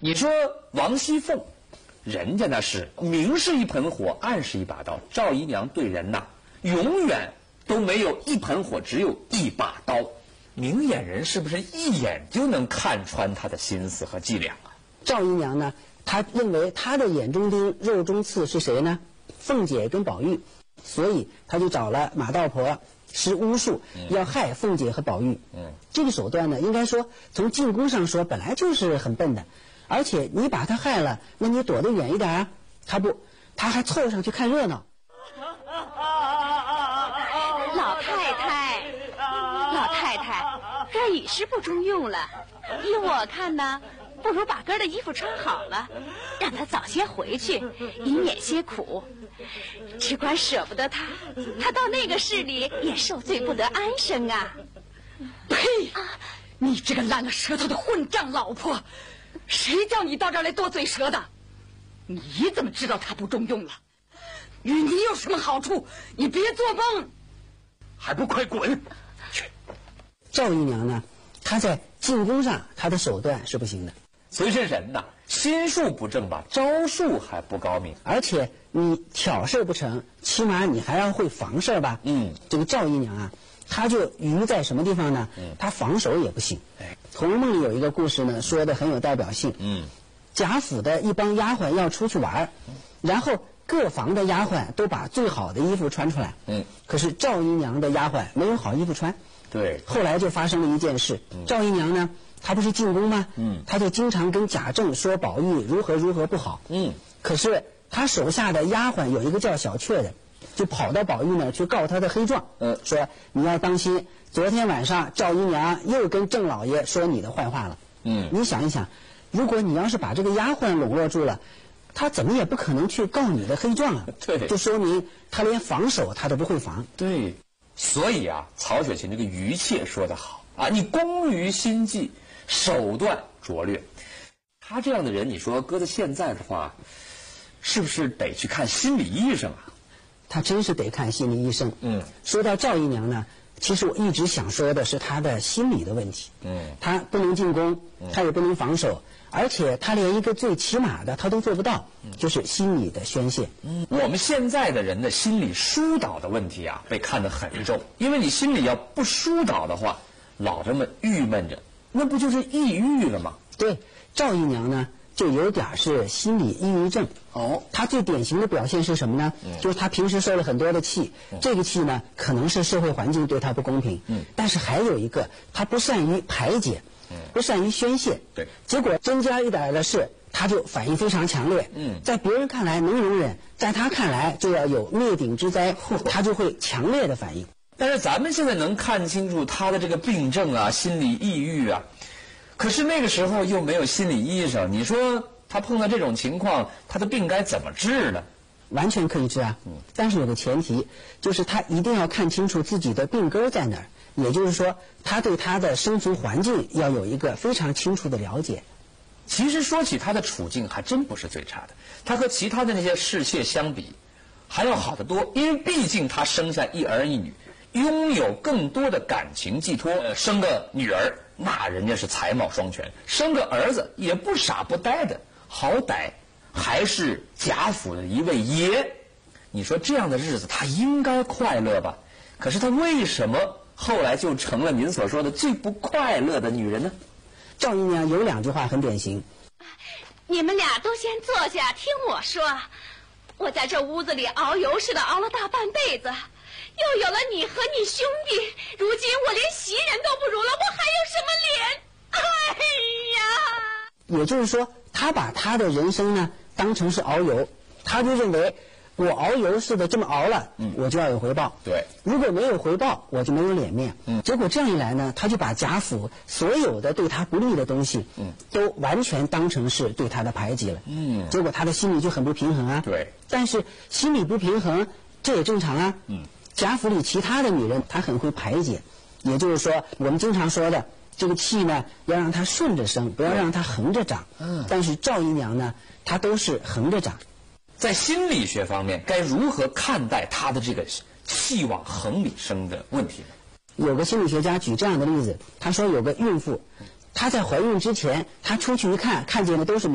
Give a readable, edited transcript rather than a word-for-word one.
你说王熙凤，人家那是明是一盆火，暗是一把刀。赵姨娘对人呐，永远都没有一盆火，只有一把刀。明眼人是不是一眼就能看穿她的心思和伎俩啊？ 赵姨娘呢，她认为她的眼中钉、肉中刺是谁呢？凤姐跟宝玉，所以她就找了马道婆施巫术，要害凤姐和宝玉。这个手段呢，应该说从进宫上说本来就是很笨的，而且你把她害了，那你躲得远一点啊。她不，她还凑上去看热闹。 老太太，哥已是不中用了。依我看呢，不如把哥的衣服穿好了，让他早些回去，以免些苦。只管舍不得他到那个市里也受罪不得安生啊！ 呸！你这个烂了舌头的混账老婆，谁叫你到这儿来多嘴舌的？你怎么知道他不中用了？与你有什么好处？你别做梦！ 还不快滚！去！ 赵姨娘呢，她在进宫上她的手段是不行的。 所以这人呐，心术不正吧，招数还不高明， 而且你挑事不成，起码你还要会防事吧。这个赵姨娘啊，她就愚在什么地方呢？她防守也不行。《红楼梦》里有一个故事呢，说的很有代表性。贾府的一帮丫鬟要出去玩，然后各房的丫鬟都把最好的衣服穿出来。可是赵姨娘的丫鬟没有好衣服穿。 对。 后来就发生了一件事，赵姨娘呢，她不是进宫吗？她就经常跟贾政说宝玉如何不好。可是她手下的丫鬟有一个叫小雀的，就跑到宝玉那儿去告他的黑状。说你要当心，昨天晚上赵姨娘又跟郑老爷说你的坏话了。你想一想，如果你要是把这个丫鬟笼络住了，他怎么也不可能去告你的黑状啊。 对， 就说明他连防守他都不会防。 对，所以啊，曹雪芹这个愚切说得好啊，你工于心计，手段拙劣。他这样的人，你说搁在现在的话，是不是得去看心理医生啊？ 他真是得看心理医生。说到赵姨娘呢，其实我一直想说的是她的心理的问题。她不能进宫，她也不能防守，而且她连一个最起码的她都做不到，就是心理的宣泄。 我们现在的人的心理疏导的问题啊，被看得很重。因为你心里要不疏导的话，老这么郁闷着，那不就是抑郁了吗？ 对，赵姨娘呢，就有点是心理抑郁症。她最典型的表现是什么呢？就是她平时受了很多的气，这个气呢，可能是社会环境对她不公平。但是还有一个，她不善于排解，不善于宣泄。 对， 结果增加一点的事，她就反应非常强烈。在别人看来能容忍，在她看来就要有灭顶之灾，她就会强烈的反应。 但是咱们现在能看清楚她的这个病症啊，心理抑郁啊，可是那个时候又没有心理医生，你说他碰到这种情况，他的病该怎么治呢？ 完全可以治啊，但是有个前提，就是他一定要看清楚自己的病根在哪儿，也就是说，他对他的生存环境要有一个非常清楚的了解。 其实说起他的处境，还真不是最差的，他和其他的那些侍妾相比，还要好得多，因为毕竟他生下一儿一女，拥有更多的感情寄托。生个女儿，那人家是才貌双全；生个儿子也不傻不呆的，好歹还是贾府的一位爷。你说这样的日子，他应该快乐吧？可是他为什么后来就成了您所说的最不快乐的女人呢？ 赵姨娘有2句话很典型。 你们俩都先坐下听我说，我在这屋子里熬油似的熬了大半辈子，又有了你和你兄弟，如今我连袭人都不如了，我还有什么脸？哎呀！ 也就是说，他把他的人生呢当成是熬油，他就认为我熬油似的这么熬了，我就要有回报。 对， 如果没有回报，我就没有脸面。结果这样一来呢，他就把贾府所有的对他不利的东西，都完全当成是对他的排挤了。结果他的心里就很不平衡啊。 对， 但是心理不平衡，这也正常啊。贾府里其他的女人，她很会排解，也就是说，我们经常说的这个气呢，要让它顺着生，不要让它横着长。但是赵姨娘呢，她都是横着长。 在心理学方面，该如何看待她的这个气往横里生的问题呢？ 有个心理学家举这样的例子，他说有个孕妇，她在怀孕之前，她出去一看，看见的都是